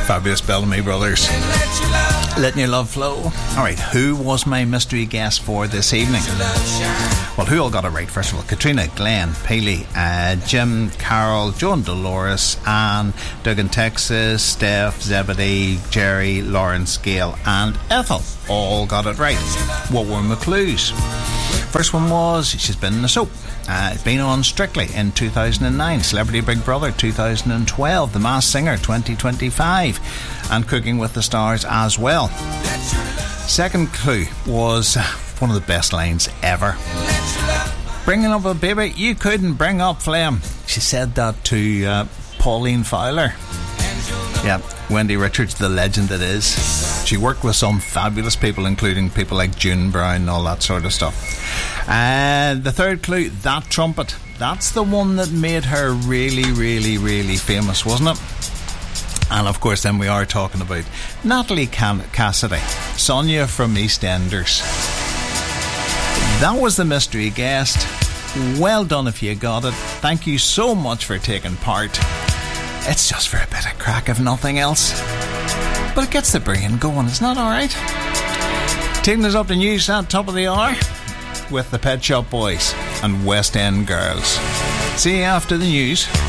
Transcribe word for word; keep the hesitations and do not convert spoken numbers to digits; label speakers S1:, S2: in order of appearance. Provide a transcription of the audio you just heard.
S1: Fabulous Bellamy Brothers. Letting your love flow. Alright, who was my mystery guest for this evening? Well, who all got it right? First of all, Katrina, Glenn, Paley, uh, Jim, Carol, Joan Dolores, Anne, Duggan, Texas, Steph, Zebedee, Jerry, Lawrence, Gail and Ethel all got it right. What were my clues? First one was she's been in a soap. Uh, it's been on Strictly in two thousand nine, Celebrity Big Brother two thousand twelve, The Masked Singer twenty twenty-five, and Cooking with the Stars as well. Second clue was one of the best lines ever. Bringing up a baby, you couldn't bring up phlegm. She said that to uh, Pauline Fowler. Yeah, Wendy Richards, the legend that is. She worked with some fabulous people, including people like June Brown and all that sort of stuff. And uh, the third clue, that trumpet. That's the one that made her really, really, really famous, wasn't it? And of course, then we are talking about Natalie Cassidy, Sonia from EastEnders. That was the mystery guest. Well done if you got it. Thank you so much for taking part. It's just for a bit of crack, if nothing else. But it gets the brain going, isn't that alright? Taking us up to news at top of the hour with the Pet Shop Boys and West End Girls. See you after the news.